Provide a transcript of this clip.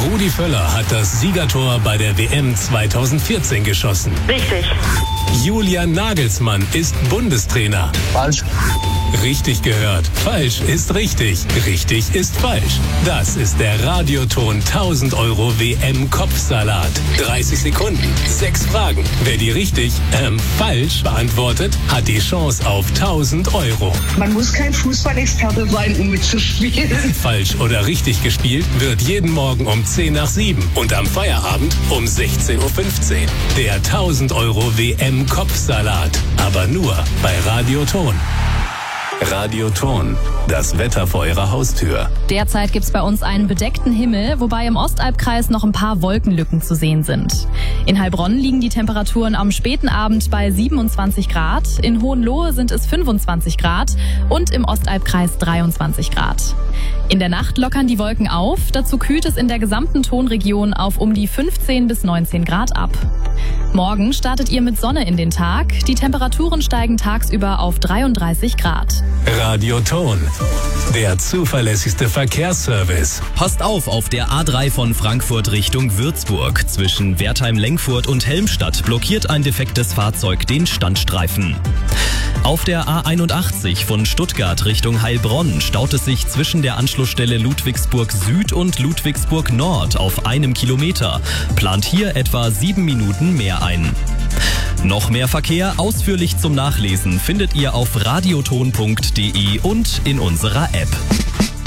Rudi Völler hat das Siegertor bei der WM 2014 geschossen. Richtig. Julian Nagelsmann ist Bundestrainer. Falsch. Richtig gehört. Falsch ist richtig. Richtig ist falsch. Das ist der Radioton 1000 € WM-Kopfsalat. 30 Sekunden, 6 Fragen. Wer die richtig, falsch beantwortet, hat die Chance auf 1000 €. Man muss kein Fußballexperte sein, um mitzuspielen. Falsch oder richtig gespielt wird jeden Morgen um 10 nach 7 und am Feierabend um 16:15 Uhr. Der 1000 € WM-Kopfsalat. Aber nur bei Radioton. Radioton, das Wetter vor Ihrer Haustür. Derzeit gibt's bei uns einen bedeckten Himmel, wobei im Ostalbkreis noch ein paar Wolkenlücken zu sehen sind. In Heilbronn liegen die Temperaturen am späten Abend bei 27 Grad, in Hohenlohe sind es 25 Grad und im Ostalbkreis 23 Grad. In der Nacht lockern die Wolken auf, dazu kühlt es in der gesamten Tonregion auf um die 15 bis 19 Grad ab. Morgen startet ihr mit Sonne in den Tag, die Temperaturen steigen tagsüber auf 33 Grad. Radioton, der zuverlässigste Verkehrsservice. Passt auf der A3 von Frankfurt Richtung Würzburg. Zwischen Wertheim-Lengfurt und Helmstadt blockiert ein defektes Fahrzeug den Standstreifen. Auf der A81 von Stuttgart Richtung Heilbronn staut es sich zwischen der Anschlussstelle Ludwigsburg Süd und Ludwigsburg Nord auf 1 Kilometer. Plant hier etwa 7 Minuten mehr ein. Noch mehr Verkehr ausführlich zum Nachlesen findet ihr auf radioton.de und in unserer App.